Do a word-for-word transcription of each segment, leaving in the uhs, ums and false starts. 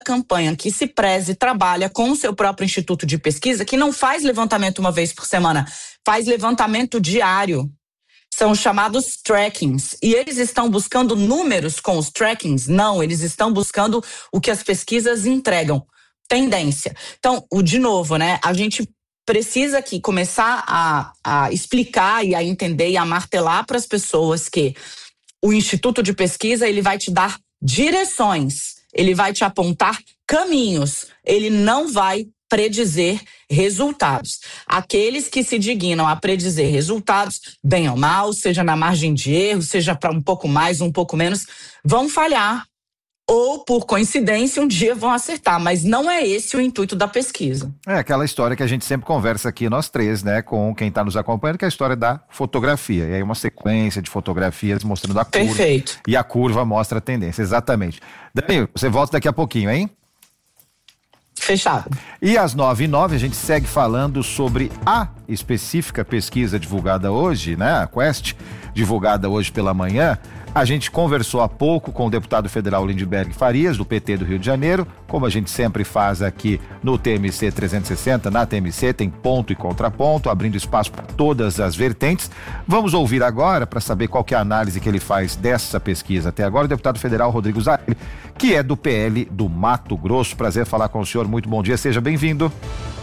campanha que se preze trabalha com o seu próprio instituto de pesquisa, que não faz levantamento uma vez por semana, faz levantamento diário. São chamados trackings. E eles estão buscando números com os trackings? Não, eles estão buscando o que as pesquisas entregam. Tendência. Então, o, de novo, né? A gente precisa aqui começar a, a explicar e a entender e a martelar para as pessoas que o Instituto de Pesquisa, ele vai te dar direções, ele vai te apontar caminhos, ele não vai predizer resultados. Aqueles que se dignam a predizer resultados, bem ou mal, seja na margem de erro, seja para um pouco mais, um pouco menos, vão falhar. Ou, por coincidência, um dia vão acertar, mas não é esse o intuito da pesquisa. É aquela história que a gente sempre conversa aqui, nós três, né, com quem está nos acompanhando, que é a história da fotografia. E aí uma sequência de fotografias mostrando a curva. Perfeito. E a curva mostra a tendência, exatamente. Danilo, você volta daqui a pouquinho, hein? Fechado. E às nove e nove a gente segue falando sobre a específica pesquisa divulgada hoje, né, a Quest, divulgada hoje pela manhã. A gente conversou há pouco com o deputado federal Lindbergh Farias, do P T do Rio de Janeiro, como a gente sempre faz aqui no T M C trezentos e sessenta, na T M C tem ponto e contraponto, abrindo espaço para todas as vertentes. Vamos ouvir agora, para saber qual que é a análise que ele faz dessa pesquisa até agora, o deputado federal Rodrigo Zarelli, que é do P L do Mato Grosso. Prazer falar com o senhor, muito bom dia, seja bem-vindo.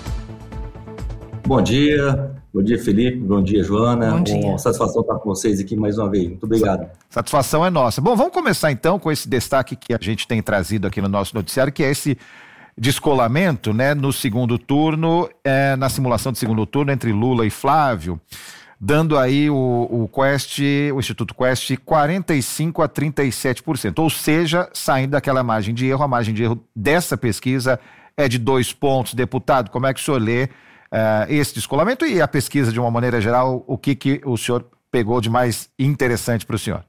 Bom dia, bom dia Felipe, bom dia Joana, bom dia. Uma satisfação estar com vocês aqui mais uma vez, muito obrigado. Satisfação é nossa. Bom, vamos começar então com esse destaque que a gente tem trazido aqui no nosso noticiário, que é esse descolamento, né, no segundo turno, é, na simulação de segundo turno entre Lula e Flávio, dando aí o, o Quest, o Instituto Quest, quarenta e cinco a trinta e sete por cento, ou seja, saindo daquela margem de erro, a margem de erro dessa pesquisa é de dois pontos. Deputado, como é que o senhor lê Uh, esse descolamento e a pesquisa de uma maneira geral, o que, que o senhor pegou de mais interessante para o senhor?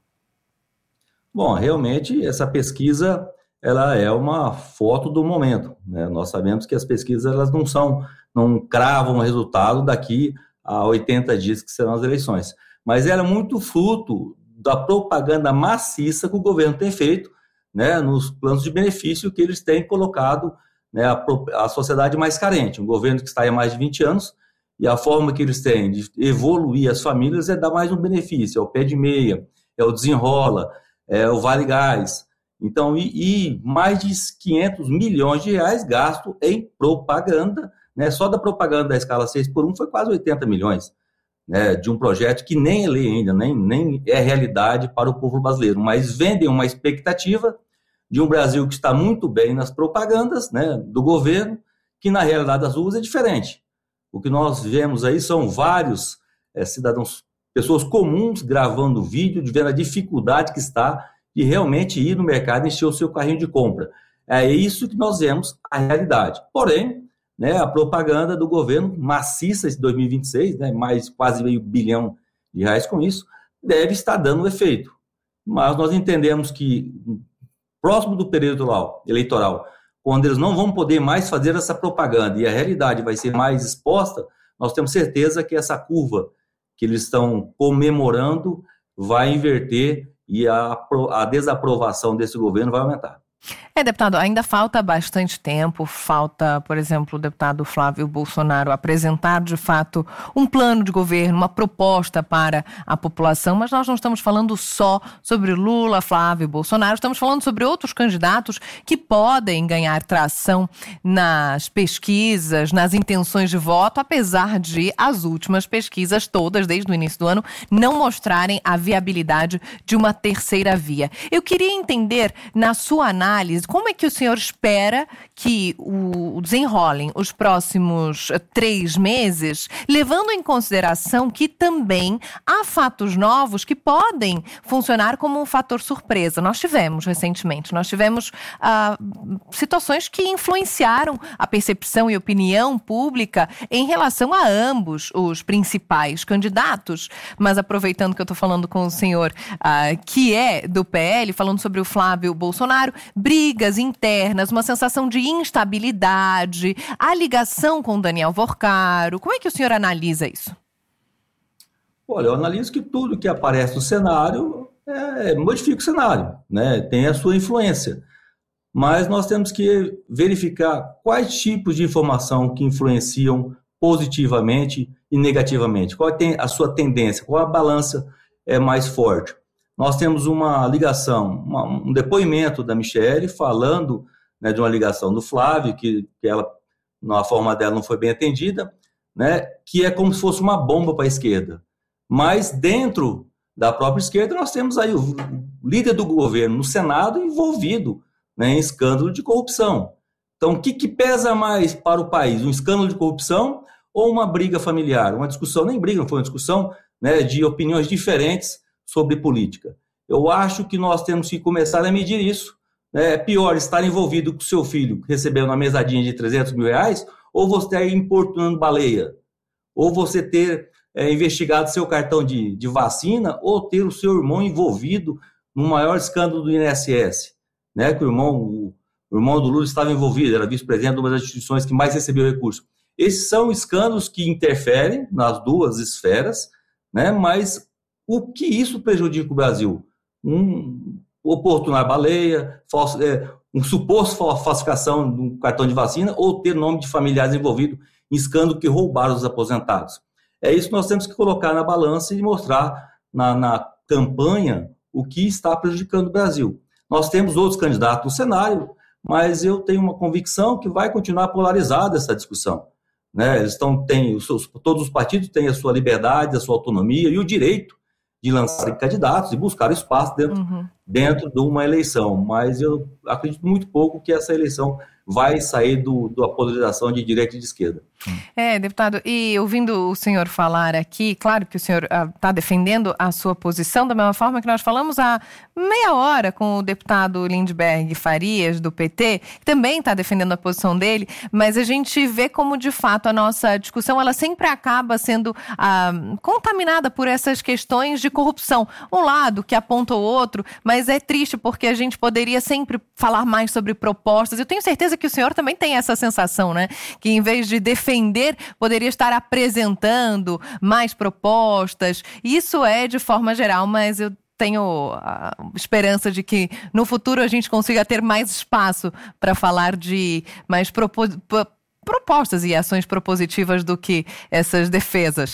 Bom, realmente essa pesquisa ela é uma foto do momento, né? Nós sabemos que as pesquisas elas não são, não cravam o resultado daqui a oitenta dias que serão as eleições, mas ela é muito fruto da propaganda maciça que o governo tem feito, né, nos planos de benefício que eles têm colocado, né, a, a sociedade mais carente, um governo que está aí há mais de vinte anos, e a forma que eles têm de evoluir as famílias é dar mais um benefício, é o pé de meia, é o desenrola, é o Vale Gás, então, e, e mais de quinhentos milhões de reais gasto em propaganda, né, só da propaganda da escala seis por um foi quase oitenta milhões, né, de um projeto que nem é lei ainda, nem, nem é realidade para o povo brasileiro, mas vendem uma expectativa de um Brasil que está muito bem nas propagandas, né, do governo, que na realidade das ruas é diferente. O que nós vemos aí são vários é, cidadãos, pessoas comuns gravando vídeo, de vendo a dificuldade que está de realmente ir no mercado e encher o seu carrinho de compra. É isso que nós vemos, a realidade. Porém, né, a propaganda do governo maciça de dois mil e vinte e seis, né, mais quase meio bilhão de reais com isso, deve estar dando efeito. Mas nós entendemos que próximo do período eleitoral, quando eles não vão poder mais fazer essa propaganda e a realidade vai ser mais exposta, nós temos certeza que essa curva que eles estão comemorando vai inverter e a, a desaprovação desse governo vai aumentar. É, deputado, ainda falta bastante tempo, falta, por exemplo, o deputado Flávio Bolsonaro apresentar, de fato, um plano de governo, uma proposta para a população, mas nós não estamos falando só sobre Lula, Flávio Bolsonaro, estamos falando sobre outros candidatos que podem ganhar tração nas pesquisas, nas intenções de voto, apesar de as últimas pesquisas todas, desde o início do ano, não mostrarem a viabilidade de uma terceira via. Eu queria entender, na sua análise, como é que o senhor espera que o desenrolem os próximos três meses, levando em consideração que também há fatos novos que podem funcionar como um fator surpresa. Nós tivemos recentemente, nós tivemos ah, situações que influenciaram a percepção e opinião pública em relação a ambos os principais candidatos. Mas aproveitando que eu estou falando com o senhor ah, que é do P L, falando sobre o Flávio Bolsonaro, brigas internas, uma sensação de instabilidade, a ligação com Daniel Worcaro. Como é que o senhor analisa isso? Olha, eu analiso que tudo que aparece no cenário é, modifica o cenário, né? Tem a sua influência. mas nós temos que verificar quais tipos de informação que influenciam positivamente e negativamente, qual é a sua tendência, qual a balança é mais forte. Nós temos uma ligação, uma, um depoimento da Michele falando, né, de uma ligação do Flávio, que, que ela, na forma dela, não foi bem atendida, né, que é como se fosse uma bomba para a esquerda. Mas dentro da própria esquerda nós temos aí o líder do governo no Senado envolvido, né, em escândalo de corrupção. Então, o que, que pesa mais para o país? Um escândalo de corrupção ou uma briga familiar? Uma discussão, nem briga, não foi uma discussão, né, de opiniões diferentes sobre política. Eu acho que nós temos que começar a medir isso. Né? É pior estar envolvido com o seu filho recebendo uma mesadinha de trezentos mil reais ou você estar importunando baleia? Ou você ter é, investigado seu cartão de, de vacina ou ter o seu irmão envolvido no maior escândalo do I N S S? Né? Que o irmão, o, o irmão do Lula estava envolvido, era vice-presidente de uma das instituições que mais recebeu recursos. Esses são escândalos que interferem nas duas esferas, né? Mas o que isso prejudica o Brasil? Um oportunar baleia, falso, é, um suposto falsificação do cartão de vacina ou ter nome de familiares envolvidos em escândalo que roubaram os aposentados. É isso que nós temos que colocar na balança e mostrar na, na campanha o que está prejudicando o Brasil. Nós temos outros candidatos no cenário, mas eu tenho uma convicção que vai continuar polarizada essa discussão. Né? Eles estão, têm, os seus, todos os partidos têm a sua liberdade, a sua autonomia e o direito de lançarem candidatos e buscar espaço dentro, uhum. dentro de uma eleição. Mas eu acredito muito pouco que essa eleição vai sair do, da polarização de direita e de esquerda. É, deputado, e ouvindo o senhor falar aqui, claro que o senhor está uh, defendendo a sua posição da mesma forma que nós falamos há meia hora com o deputado Lindbergh Farias, do P T, que também está defendendo a posição dele, mas a gente vê como, de fato, a nossa discussão, ela sempre acaba sendo uh, contaminada por essas questões de corrupção. Um lado que aponta o outro, mas é triste porque a gente poderia sempre falar mais sobre propostas. Eu tenho certeza que o senhor também tem essa sensação, né? Que em vez de defender, poderia estar apresentando mais propostas. Isso é de forma geral, mas eu tenho a esperança de que no futuro a gente consiga ter mais espaço para falar de mais propos- propostas e ações propositivas do que essas defesas.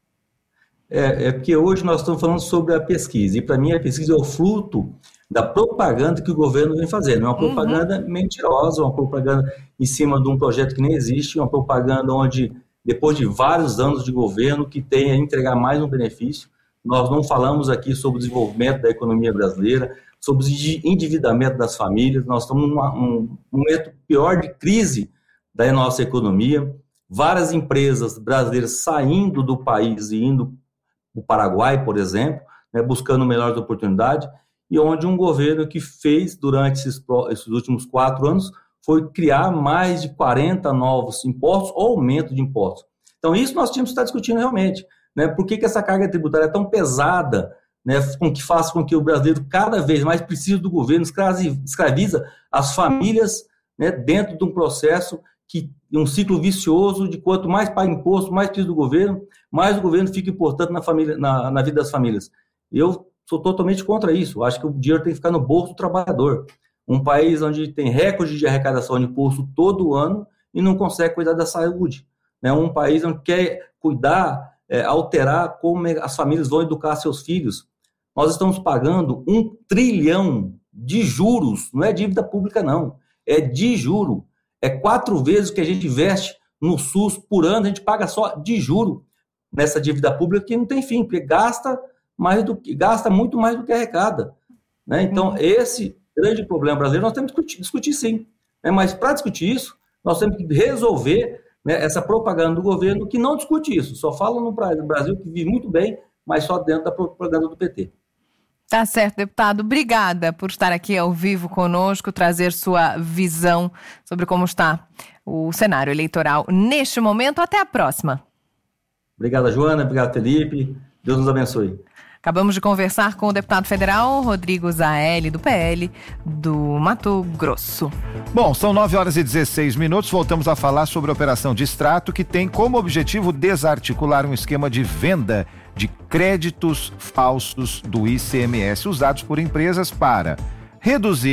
É, é porque hoje nós estamos falando sobre a pesquisa, e para mim a pesquisa é o fruto da propaganda que o governo vem fazendo. É uma propaganda uhum. mentirosa, uma propaganda em cima de um projeto que nem existe, uma propaganda onde, depois de vários anos de governo, que tem a entregar mais um benefício. Nós não falamos aqui sobre o desenvolvimento da economia brasileira, sobre o endividamento das famílias. Nós estamos num um momento pior de crise da nossa economia. Várias empresas brasileiras saindo do país e indo para o Paraguai, por exemplo, né, buscando melhores oportunidades, e onde um governo que fez, durante esses, esses últimos quatro anos, foi criar mais de quarenta novos impostos ou aumento de impostos. Então, isso nós tínhamos que estar discutindo realmente. Né? Por que, que essa carga tributária é tão pesada, né, com que faz com que o brasileiro cada vez mais precise do governo, escraviza as famílias, né, dentro de um processo, que um ciclo vicioso de quanto mais paga imposto, mais precisa do governo, mais o governo fica importante na, família, na, na vida das famílias. Eu sou totalmente contra isso. Acho que o dinheiro tem que ficar no bolso do trabalhador. Um país onde tem recorde de arrecadação de imposto todo ano e não consegue cuidar da saúde. Né? Um país onde quer cuidar, é, alterar como as famílias vão educar seus filhos. Nós estamos pagando um trilhão de juros, não é dívida pública não, é de juro. É quatro vezes o que a gente investe no SUS por ano, a gente paga só de juro nessa dívida pública que não tem fim, porque gasta mais do que gasta muito mais do que arrecada, né? Então, uhum. esse grande problema brasileiro nós temos que discutir, discutir sim, né? Mas para discutir isso, nós temos que resolver, né, essa propaganda do governo que não discute isso, só fala no Brasil que vive muito bem, mas só dentro da propaganda do P T. Tá certo, deputado. Obrigada por estar aqui ao vivo conosco, trazer sua visão sobre como está o cenário eleitoral neste momento. Até a próxima. Obrigada, Joana. Obrigado, Felipe. Deus nos abençoe. Acabamos de conversar com o deputado federal Rodrigo Zaelli, do P L do Mato Grosso. Bom, são nove horas e dezesseis minutos. Voltamos a falar sobre a operação Distrato, que tem como objetivo desarticular um esquema de venda de créditos falsos do I C M S usados por empresas para reduzir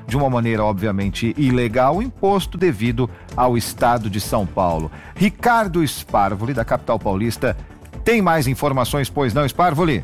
de uma maneira obviamente ilegal, o imposto devido ao estado de São Paulo. Ricardo Sparvoli, da capital paulista, tem mais informações, pois não, Sparvoli?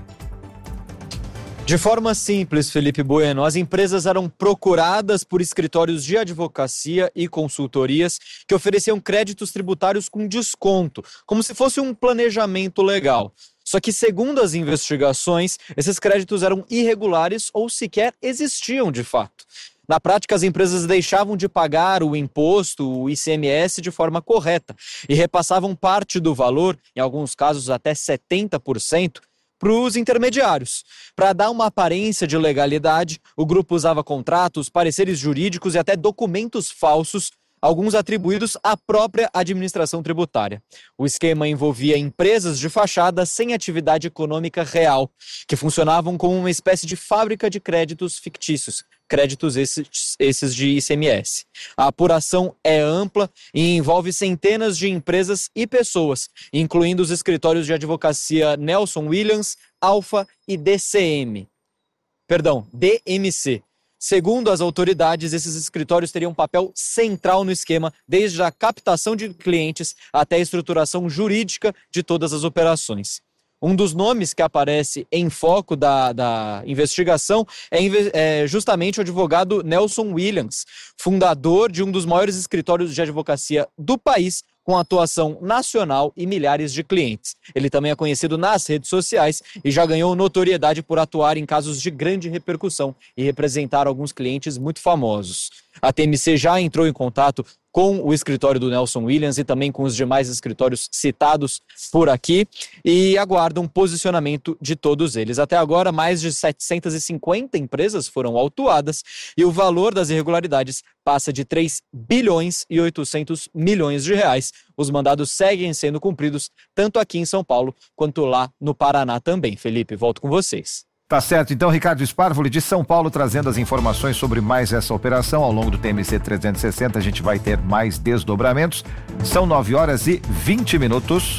De forma simples, Felipe Bueno, as empresas eram procuradas por escritórios de advocacia e consultorias que ofereciam créditos tributários com desconto, como se fosse um planejamento legal. Só que, segundo as investigações, esses créditos eram irregulares ou sequer existiam de fato. Na prática, as empresas deixavam de pagar o imposto, o I C M S, de forma correta e repassavam parte do valor, em alguns casos até setenta por cento, para os intermediários. Para dar uma aparência de legalidade, o grupo usava contratos, pareceres jurídicos e até documentos falsos, alguns atribuídos à própria administração tributária. O esquema envolvia empresas de fachada sem atividade econômica real, que funcionavam como uma espécie de fábrica de créditos fictícios, créditos esses, esses de I C M S. A apuração é ampla e envolve centenas de empresas e pessoas, incluindo os escritórios de advocacia Nelson Williams, Alfa e D C M. Perdão, D M C. Segundo as autoridades, esses escritórios teriam um papel central no esquema, desde a captação de clientes até a estruturação jurídica de todas as operações. Um dos nomes que aparece em foco da, da investigação é, é justamente o advogado Nelson Williams, fundador de um dos maiores escritórios de advocacia do país, com atuação nacional e milhares de clientes. Ele também é conhecido nas redes sociais e já ganhou notoriedade por atuar em casos de grande repercussão e representar alguns clientes muito famosos. A T M C já entrou em contato com o escritório do Nelson Williams e também com os demais escritórios citados por aqui e aguarda um posicionamento de todos eles. Até agora, mais de setecentas e cinquenta empresas foram autuadas e o valor das irregularidades passa de três bilhões e oitocentos milhões de reais. Os mandados seguem sendo cumpridos tanto aqui em São Paulo quanto lá no Paraná também. Felipe, volto com vocês. Tá certo, então Ricardo Sparvoli de São Paulo trazendo as informações sobre mais essa operação. Ao longo do T M C trezentos e sessenta a gente vai ter mais desdobramentos. São nove horas e vinte minutos.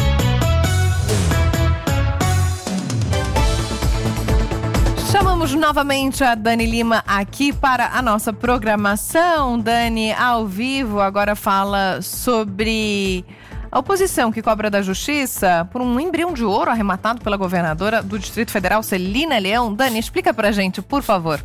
Chamamos novamente a Dani Lima aqui para a nossa programação. Dani, ao vivo, agora fala sobre a oposição que cobra da Justiça por um embrião de ouro arrematado pela governadora do Distrito Federal, Celina Leão. Dani, explica pra gente, por favor.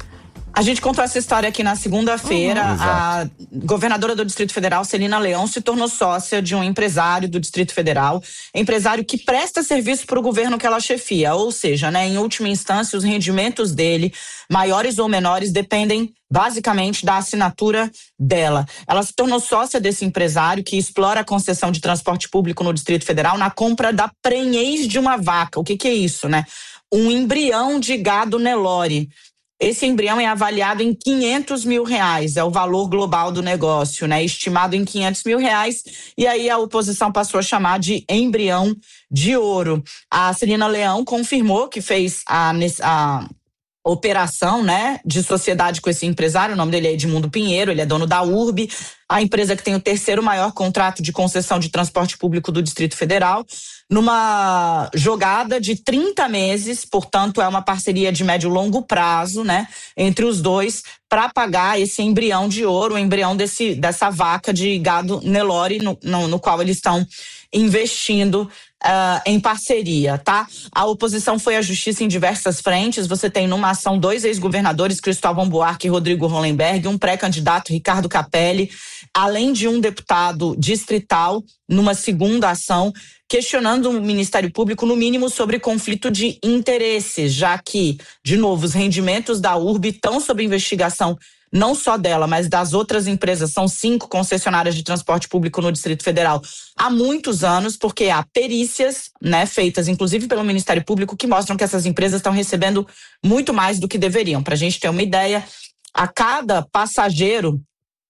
A gente contou essa história aqui na segunda-feira. Uhum, a governadora do Distrito Federal, Celina Leão, se tornou sócia de um empresário do Distrito Federal, empresário que presta serviço para o governo que ela chefia. Ou seja, né, em última instância, os rendimentos dele, maiores ou menores, dependem basicamente da assinatura dela. Ela se tornou sócia desse empresário que explora a concessão de transporte público no Distrito Federal na compra da prenhez de uma vaca. O que que é isso, né? Um embrião de gado Nelore. Esse embrião é avaliado em quinhentos mil reais, é o valor global do negócio, né? Estimado em quinhentos mil reais, e aí a oposição passou a chamar de embrião de ouro. A Celina Leão confirmou que fez a, a operação, né, de sociedade com esse empresário. O nome dele é Edmundo Pinheiro, ele é dono da U R B, a empresa que tem o terceiro maior contrato de concessão de transporte público do Distrito Federal, numa jogada de trinta meses, portanto é uma parceria de médio e longo prazo, né, entre os dois, para pagar esse embrião de ouro, o embrião desse, dessa vaca de gado Nelore, no, no, no qual eles estão investindo Uh, em parceria, tá? A oposição foi à justiça em diversas frentes. Você tem numa ação dois ex-governadores, Cristóvão Buarque e Rodrigo Hollenberg, um pré-candidato, Ricardo Capelli, além de um deputado distrital, numa segunda ação, questionando o Ministério Público, no mínimo, sobre conflito de interesses, já que, de novo, os rendimentos da U R B estão sob investigação, não só dela, mas das outras empresas. São cinco concessionárias de transporte público no Distrito Federal há muitos anos, porque há perícias, né, feitas inclusive pelo Ministério Público, que mostram que essas empresas estão recebendo muito mais do que deveriam. Para a gente ter uma ideia, a cada passageiro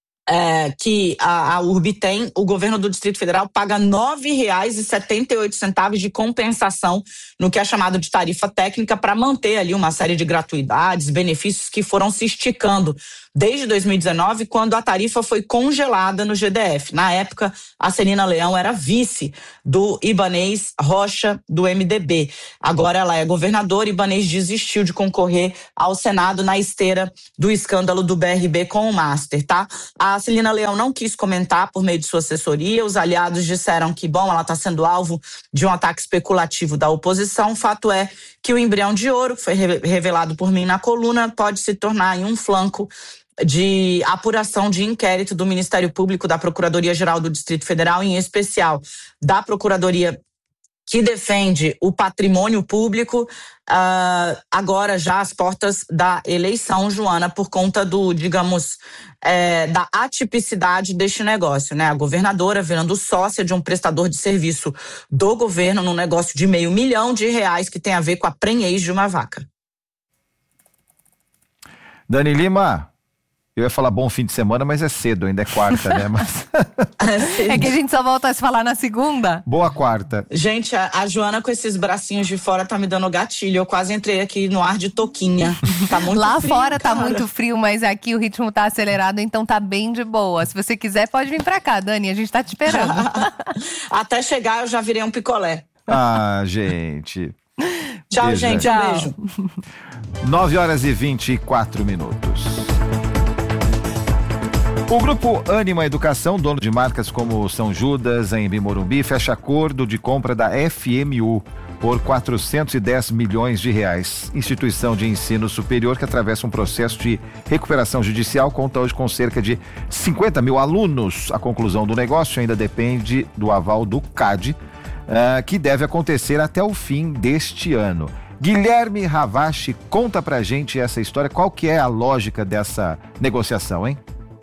É, que a, a U R B tem, o governo do Distrito Federal paga nove reais e setenta e oito centavos de compensação no que é chamado de tarifa técnica, para manter ali uma série de gratuidades, benefícios que foram se esticando desde dois mil e dezenove, quando a tarifa foi congelada no G D F. Na época, a Celina Leão era vice do Ibanez Rocha, do M D B. Agora ela é governadora e Ibanez desistiu de concorrer ao Senado na esteira do escândalo do B R B com o Master, tá? A Celina Leão não quis comentar por meio de sua assessoria. Os aliados disseram que, bom, ela está sendo alvo de um ataque especulativo da oposição. O fato é que o embrião de ouro, que foi revelado por mim na coluna, pode se tornar em um flanco de apuração de inquérito do Ministério Público, da Procuradoria-Geral do Distrito Federal, em especial da Procuradoria que defende o patrimônio público, uh, agora já às portas da eleição, Joana, por conta do, digamos, é, da atipicidade deste negócio, né? A governadora virando sócia de um prestador de serviço do governo num negócio de meio milhão de reais que tem a ver com a prenhez de uma vaca. Dani Lima, eu ia falar bom fim de semana, mas é cedo, ainda é quarta, né? Mas... é que a gente só volta a se falar na segunda. Boa quarta. Gente, a, a Joana com esses bracinhos de fora tá me dando gatilho. Eu quase entrei aqui no ar de toquinha. Tá muito Lá frio, fora cara. Tá muito frio, mas aqui o ritmo tá acelerado, então tá bem de boa. Se você quiser, pode vir pra cá, Dani, a gente tá te esperando. Até chegar eu já virei um picolé. Ah, gente. Tchau, Beijo, gente. né? Um beijo. nove horas e vinte e quatro minutos. O grupo Ânima Educação, dono de marcas como São Judas, em Morumbi, fecha acordo de compra da F M U por quatrocentos e dez milhões de reais. Instituição de ensino superior que atravessa um processo de recuperação judicial, conta hoje com cerca de cinquenta mil alunos. A conclusão do negócio ainda depende do aval do C A D, uh, que deve acontecer até o fim deste ano. Guilherme Ravache, conta pra gente essa história. Qual que é a lógica dessa negociação, hein?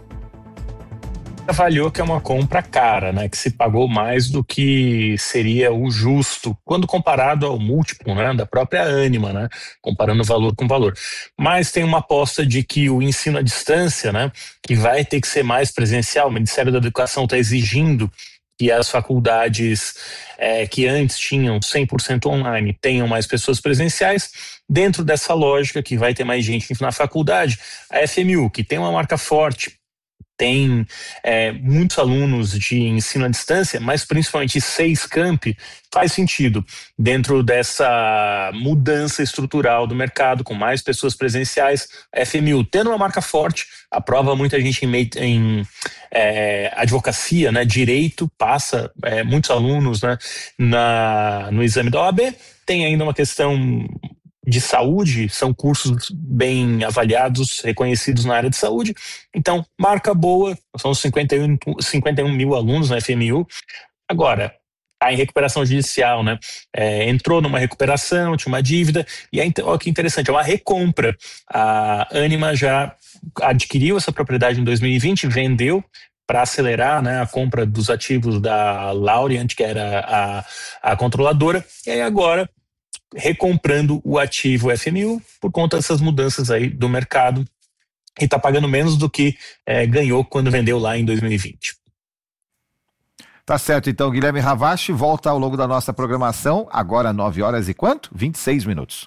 Avaliou que é uma compra cara, né, que se pagou mais do que seria o justo, quando comparado ao múltiplo, né, da própria Ânima, né, comparando valor com valor. Mas tem uma aposta de que o ensino à distância, né, que vai ter que ser mais presencial. O Ministério da Educação está exigindo que as faculdades é, que antes tinham cem por cento online tenham mais pessoas presenciais. Dentro dessa lógica que vai ter mais gente na faculdade, a F M U, que tem uma marca forte, tem é, muitos alunos de ensino à distância, mas principalmente seis campi, faz sentido dentro dessa mudança estrutural do mercado, com mais pessoas presenciais. A F M U, tendo uma marca forte, aprova muita gente em, em é, advocacia, né, direito, passa é, muitos alunos, né, na, no exame da O A B. Tem ainda uma questão de saúde, são cursos bem avaliados, reconhecidos na área de saúde. Então, marca boa, são cinquenta e um, cinquenta e um mil alunos na F M U. Agora, está em recuperação judicial, né? É, entrou numa recuperação, tinha uma dívida, e é, olha que interessante, é uma recompra. A Ânima já adquiriu essa propriedade em dois mil e vinte, vendeu para acelerar, né, a compra dos ativos da Laureate, que era a, a controladora, e aí agora recomprando o ativo F M U por conta dessas mudanças aí do mercado, e está pagando menos do que é, ganhou quando vendeu lá em dois mil e vinte. Tá certo, então, Guilherme Ravache volta ao longo da nossa programação, agora nove horas e quanto? vinte e seis minutos.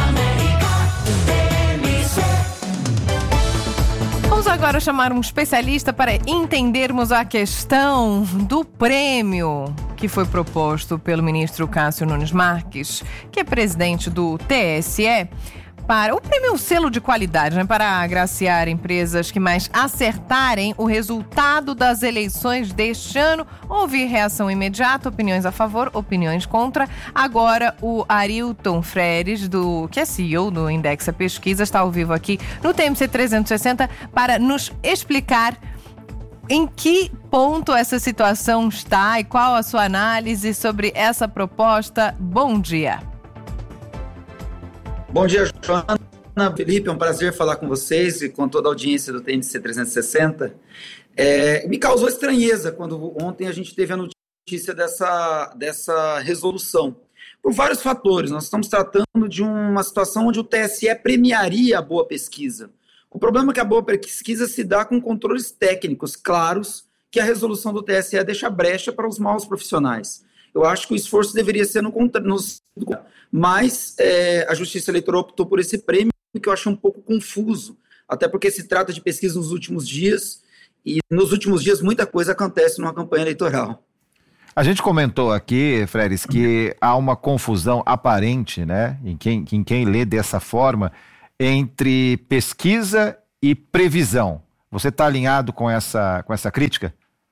Vamos agora chamar um especialista para entendermos a questão do prêmio que foi proposto pelo ministro Cássio Nunes Marques, que é presidente do T S E, para o prêmio selo de qualidade, né, para agraciar empresas que mais acertarem o resultado das eleições deste ano. Houve reação imediata, opiniões a favor, opiniões contra. Agora o Arilton Freires, do, que é C E O do Indexa Pesquisa, está ao vivo aqui no T M C trezentos e sessenta para nos explicar em que ponto essa situação está e qual a sua análise sobre essa proposta. Bom dia. Bom dia, Joana, Felipe, é um prazer falar com vocês e com toda a audiência do T M C trezentos e sessenta. É, me causou estranheza quando ontem a gente teve a notícia dessa, dessa resolução, por vários fatores. Nós estamos tratando de uma situação onde o T S E premiaria a boa pesquisa. O problema é que a boa pesquisa se dá com controles técnicos claros, que a resolução do T S E deixa brecha para os maus profissionais. Eu acho que o esforço deveria ser no, no mas é, a Justiça Eleitoral optou por esse prêmio, que eu achei um pouco confuso. até porque se trata de pesquisa nos últimos dias, e nos últimos dias muita coisa acontece numa campanha eleitoral. A gente comentou aqui, Freires, que há uma confusão aparente, né, em quem, em quem lê dessa forma, entre pesquisa e previsão. Você está alinhado com essa, com essa crítica?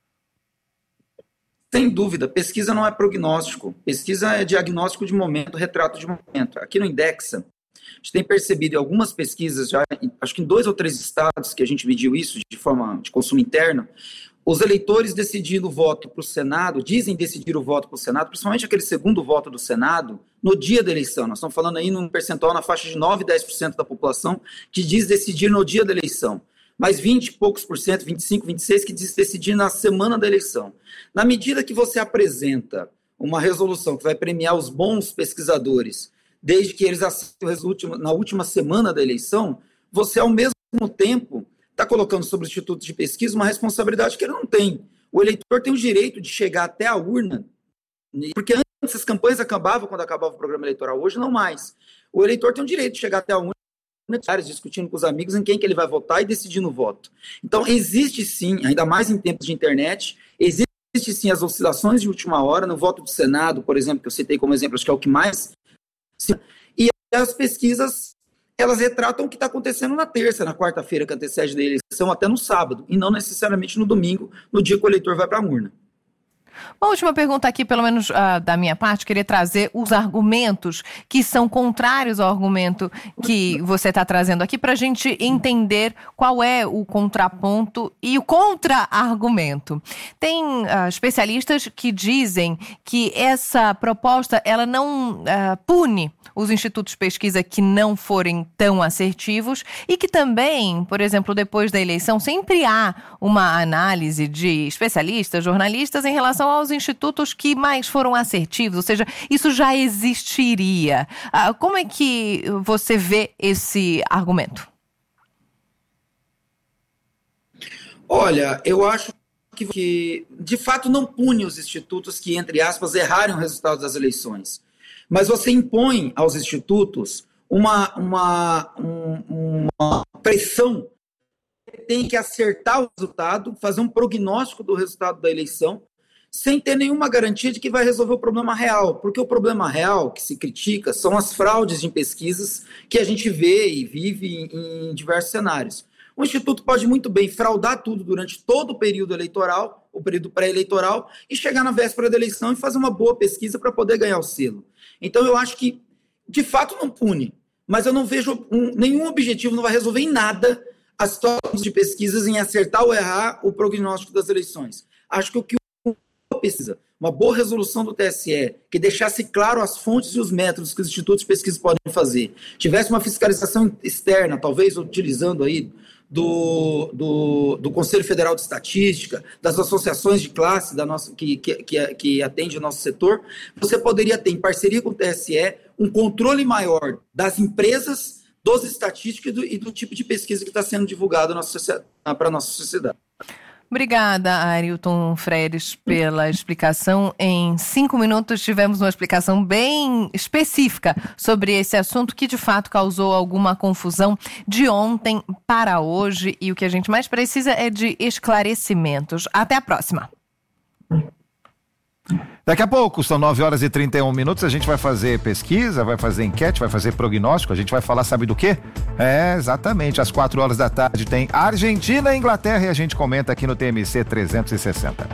Sem dúvida, pesquisa não é prognóstico, pesquisa é diagnóstico de momento, retrato de momento. Aqui no Indexa, a gente tem percebido em algumas pesquisas, já, acho que em dois ou três estados que a gente mediu isso de forma de consumo interno, os eleitores decidiram o voto para o Senado, dizem decidir o voto para o Senado, principalmente aquele segundo voto do Senado, no dia da eleição. Nós estamos falando aí num percentual na faixa de nove, dez por cento da população que diz decidir no dia da eleição. Mas vinte e poucos por cento, vinte e cinco, vinte e seis, que diz decidir na semana da eleição. Na medida que você apresenta uma resolução que vai premiar os bons pesquisadores, desde que eles acertem na última semana da eleição, você, ao mesmo tempo, está colocando sobre o Instituto de Pesquisa uma responsabilidade que ele não tem. O eleitor tem o direito de chegar até a urna, porque antes as campanhas acabavam quando acabava o programa eleitoral, hoje não mais. O eleitor tem o direito de chegar até a urna, discutindo com os amigos em quem que ele vai votar e decidindo o voto. Então, existe sim, ainda mais em tempos de internet, existe sim as oscilações de última hora, no voto do Senado, por exemplo, que eu citei como exemplo, acho que é o que mais... E as pesquisas, elas retratam o que está acontecendo na terça, na quarta-feira que antecede da eleição, até no sábado, e não necessariamente no domingo, no dia que o eleitor vai para a urna. Uma última pergunta aqui, pelo menos uh, da minha parte, queria trazer os argumentos que são contrários ao argumento que você está trazendo aqui, para a gente entender qual é o contraponto e o contra-argumento. Tem uh, especialistas que dizem que essa proposta ela não uh, pune os institutos de pesquisa que não forem tão assertivos e que também, por exemplo, depois da eleição, sempre há uma análise de especialistas, jornalistas em relação aos institutos que mais foram assertivos, ou seja, isso já existiria. Ah, como é que você vê esse argumento? Olha, eu acho que, que de fato não pune os institutos que, entre aspas, errarem o resultado das eleições. Mas você impõe aos institutos uma, uma, um, uma pressão que tem que acertar o resultado, fazer um prognóstico do resultado da eleição, sem ter nenhuma garantia de que vai resolver o problema real. Porque o problema real que se critica são as fraudes em pesquisas que a gente vê e vive em, em diversos cenários. O Instituto pode muito bem fraudar tudo durante todo o período eleitoral, o período pré-eleitoral, e chegar na véspera da eleição e fazer uma boa pesquisa para poder ganhar o selo. Então eu acho que, de fato, não pune, mas eu não vejo um, nenhum objetivo, não vai resolver em nada as situações de pesquisas em acertar ou errar o prognóstico das eleições. Acho que o que uma pesquisa, uma boa resolução do T S E, que deixasse claro as fontes e os métodos que os institutos de pesquisa podem fazer, tivesse uma fiscalização externa, talvez utilizando aí do, do, do Conselho Federal de Estatística, das associações de classe da nossa, que, que, que, que atende o nosso setor, você poderia ter, em parceria com o T S E, um controle maior das empresas, dos estatísticos e do, e do tipo de pesquisa que está sendo divulgado para a nossa sociedade. Obrigada, Arilton Freires, pela explicação. Em cinco minutos tivemos uma explicação bem específica sobre esse assunto que de fato causou alguma confusão de ontem para hoje, e o que a gente mais precisa é de esclarecimentos. Até a próxima. Daqui a pouco, são nove horas e trinta e um minutos, a gente vai fazer pesquisa, vai fazer enquete, vai fazer prognóstico, a gente vai falar, sabe do quê? É, exatamente, às quatro horas da tarde tem Argentina e Inglaterra e a gente comenta aqui no T M C trezentos e sessenta.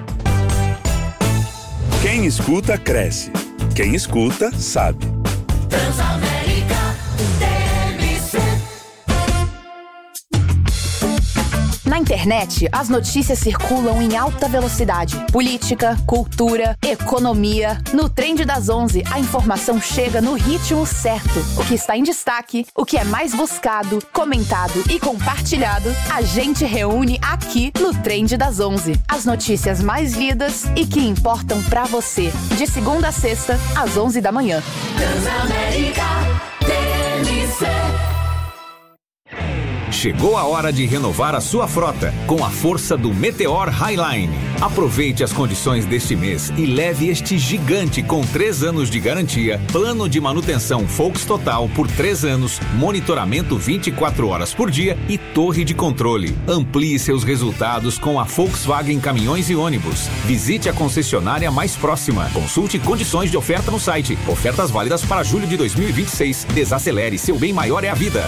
Quem escuta, cresce. Quem escuta, sabe. Transamérica T M C. Na internet, as notícias circulam em alta velocidade. Política, cultura, economia. No Trend das onze, a informação chega no ritmo certo. O que está em destaque, o que é mais buscado, comentado e compartilhado, a gente reúne aqui no Trend das onze. As notícias mais lidas e que importam pra você. De segunda a sexta, às onze da manhã. Transamérica T M C. Chegou a hora de renovar a sua frota com a força do Meteor Highline. Aproveite as condições deste mês e leve este gigante com três anos de garantia, plano de manutenção Volks Total por três anos, monitoramento vinte e quatro horas por dia e torre de controle. Amplie seus resultados com a Volkswagen Caminhões e Ônibus. Visite a concessionária mais próxima. Consulte condições de oferta no site. Ofertas válidas para julho de dois mil e vinte e seis. Desacelere, seu bem maior é a vida.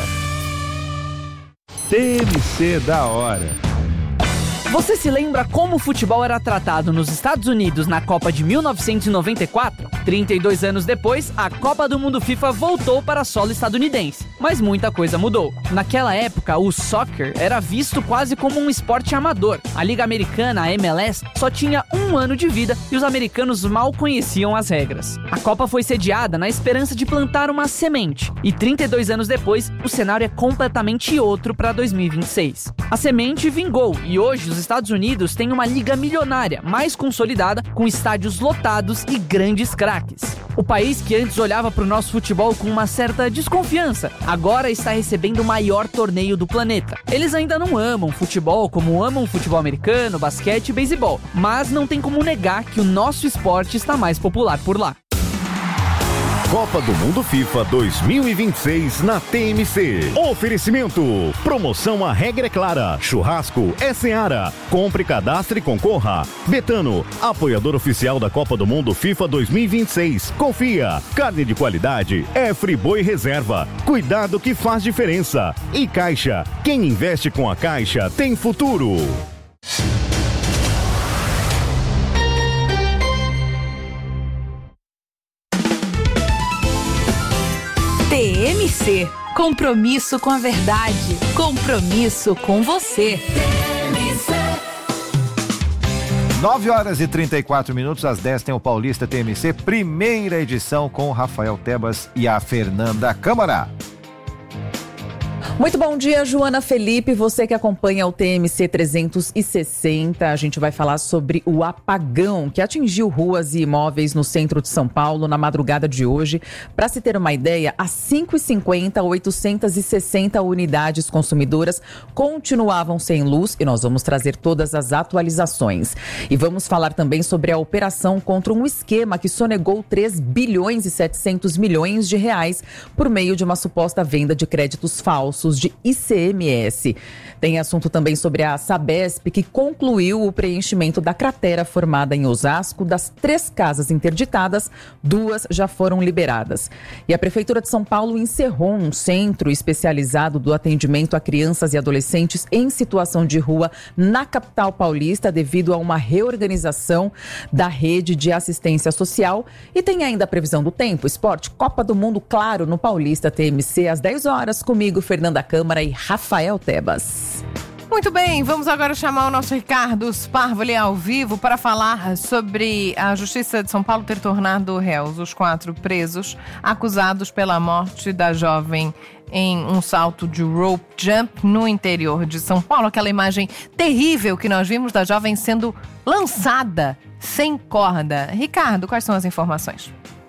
T M C da hora. Você se lembra como o futebol era tratado nos Estados Unidos na Copa de mil novecentos e noventa e quatro? trinta e dois anos depois, a Copa do Mundo FIFA voltou para solo estadunidense. Mas muita coisa mudou. Naquela época, o soccer era visto quase como um esporte amador. A Liga Americana, a M L S, só tinha um ano de vida e os americanos mal conheciam as regras. A Copa foi sediada na esperança de plantar uma semente. E trinta e dois anos depois, o cenário é completamente outro para dois mil e vinte e seis. A semente vingou e hoje os Estados Unidos têm uma liga milionária, mais consolidada, com estádios lotados e grandes craques. O país que antes olhava para o nosso futebol com uma certa desconfiança, agora está recebendo o maior torneio do planeta. Eles ainda não amam futebol como amam futebol americano, basquete e beisebol, mas não tem como negar que o nosso esporte está mais popular por lá. Copa do Mundo FIFA dois mil e vinte e seis na T M C. Oferecimento. Promoção A Regra é Clara. Churrasco é Seara. Compre, cadastre e concorra. Betano, apoiador oficial da Copa do Mundo FIFA dois mil e vinte e seis. Confia. Carne de qualidade é Friboi Reserva. Cuidado que faz diferença. E Caixa. Quem investe com a Caixa tem futuro. T M C. Compromisso com a verdade. Compromisso com você. nove horas e trinta e quatro minutos, às dez tem o Paulista T M C, primeira edição com o Rafael Tebas e a Fernanda Câmara. Muito bom dia, Joana Felipe, você que acompanha o T M C trezentos e sessenta. A gente vai falar sobre o apagão que atingiu ruas e imóveis no centro de São Paulo na madrugada de hoje. Para se ter uma ideia, às cinco e cinquenta, oitocentas e sessenta unidades consumidoras continuavam sem luz e nós vamos trazer todas as atualizações. E vamos falar também sobre a operação contra um esquema que sonegou três bilhões e setecentos milhões de reais por meio de uma suposta venda de créditos falsos de I C M S. Tem assunto também sobre a Sabesp, que concluiu o preenchimento da cratera formada em Osasco. Das três casas interditadas, duas já foram liberadas. E a Prefeitura de São Paulo encerrou um centro especializado do atendimento a crianças e adolescentes em situação de rua na capital paulista devido a uma reorganização da rede de assistência social. E tem ainda a previsão do tempo, esporte, Copa do Mundo, claro, no Paulista T M C, às dez horas, comigo, Fernanda Câmara e Rafael Tebas. Muito bem, vamos agora chamar o nosso Ricardo Sparvoli ao vivo para falar sobre a Justiça de São Paulo ter tornado réus os quatro presos acusados pela morte da jovem em um salto de rope jump no interior de São Paulo. Aquela imagem terrível que nós vimos da jovem sendo lançada sem corda. Ricardo, quais são as informações?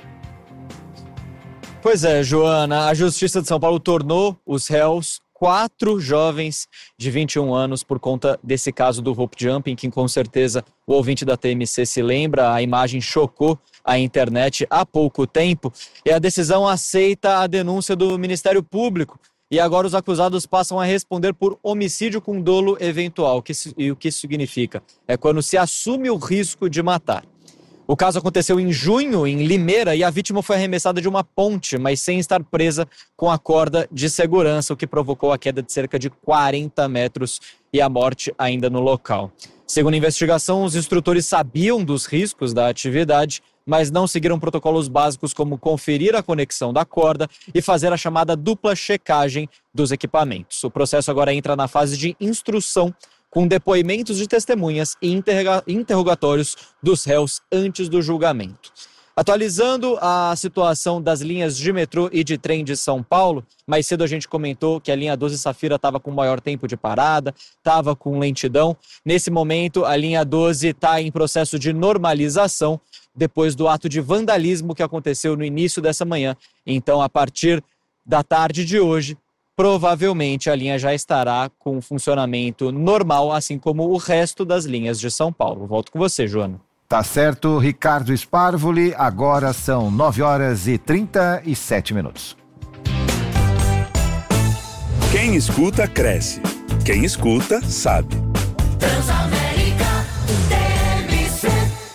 Pois é, Joana, a Justiça de São Paulo tornou os réus quatro jovens de vinte e um anos por conta desse caso do rope jumping, que com certeza o ouvinte da T M C se lembra, a imagem chocou a internet há pouco tempo, e a decisão aceita a denúncia do Ministério Público, e agora os acusados passam a responder por homicídio com dolo eventual. E o que isso significa? É quando se assume o risco de matar. O caso aconteceu em junho, em Limeira, e a vítima foi arremessada de uma ponte, mas sem estar presa com a corda de segurança, o que provocou a queda de cerca de quarenta metros e a morte ainda no local. Segundo a investigação, os instrutores sabiam dos riscos da atividade, mas não seguiram protocolos básicos como conferir a conexão da corda e fazer a chamada dupla checagem dos equipamentos. O processo agora entra na fase de instrução, com depoimentos de testemunhas e interrogatórios dos réus antes do julgamento. Atualizando a situação das linhas de metrô e de trem de São Paulo, mais cedo a gente comentou que a linha doze Safira estava com maior tempo de parada, estava com lentidão. Nesse momento, a linha doze está em processo de normalização, depois do ato de vandalismo que aconteceu no início dessa manhã. Então, a partir da tarde de hoje, provavelmente a linha já estará com funcionamento normal, assim como o resto das linhas de São Paulo. Volto com você, Joana. Tá certo, Ricardo Sparvoli. Agora são nove horas e trinta e sete minutos. Quem escuta, cresce. Quem escuta, sabe. Transamérica T M C.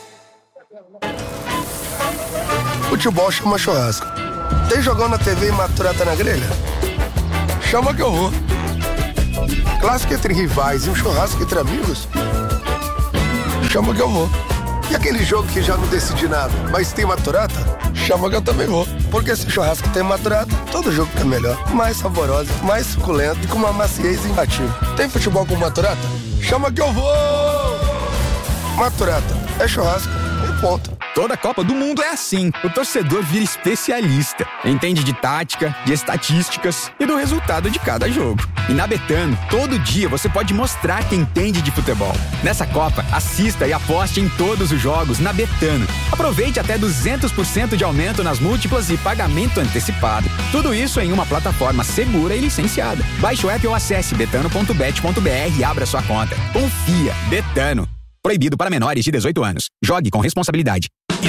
Futebol chama churrasco. Tem jogão na T V e maturata na grelha? Chama que eu vou. Clássico entre rivais e um churrasco entre amigos? Chama que eu vou. E aquele jogo que já não decidi nada, mas tem maturata? Chama que eu também vou. Porque se churrasco tem maturata, todo jogo fica melhor. Mais saboroso, mais suculento e com uma maciez imbatível. Tem futebol com maturata? Chama que eu vou! Maturata é churrasco e ponto. Toda Copa do Mundo é assim. O torcedor vira especialista. Entende de tática, de estatísticas e do resultado de cada jogo. E na Betano, todo dia você pode mostrar que entende de futebol. Nessa Copa, assista e aposte em todos os jogos na Betano. Aproveite até duzentos por cento de aumento nas múltiplas e pagamento antecipado. Tudo isso em uma plataforma segura e licenciada. Baixe o app ou acesse betano ponto bet ponto b r e abra sua conta. Confia. Betano. Proibido para menores de dezoito anos. Jogue com responsabilidade.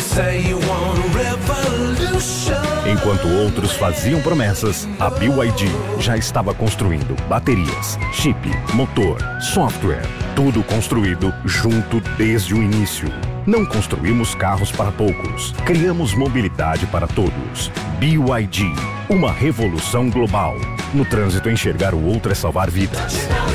Enquanto outros faziam promessas, a B Y D já estava construindo baterias, chip, motor, software, tudo construído junto desde o início. Não construímos carros para poucos, criamos mobilidade para todos. B Y D, uma revolução global. No trânsito, enxergar o outro é salvar vidas.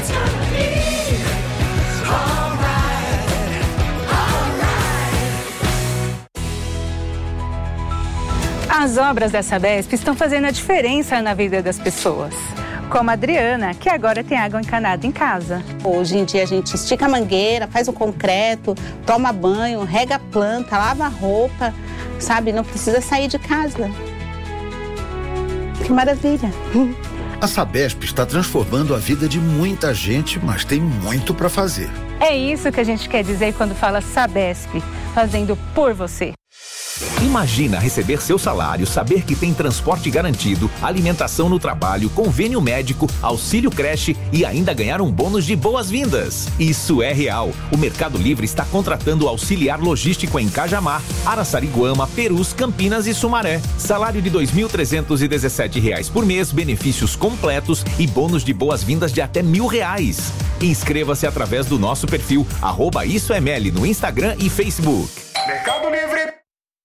As obras da Sabesp estão fazendo a diferença na vida das pessoas. Como a Adriana, que agora tem água encanada em casa. Hoje em dia a gente estica a mangueira, faz o concreto, toma banho, rega a planta, lava a roupa, sabe? Não precisa sair de casa. Que maravilha! A Sabesp está transformando a vida de muita gente, mas tem muito para fazer. É isso que a gente quer dizer quando fala Sabesp, fazendo por você. Imagina receber seu salário, saber que tem transporte garantido, alimentação no trabalho, convênio médico, auxílio creche e ainda ganhar um bônus de boas-vindas. Isso é real. O Mercado Livre está contratando auxiliar logístico em Cajamar, Araçariguama, Perus, Campinas e Sumaré. Salário de dois mil trezentos e dezessete reais por mês, benefícios completos e bônus de boas-vindas de até mil reais. Inscreva-se através do nosso perfil arroba IsoML no Instagram e Facebook. Mercado Livre!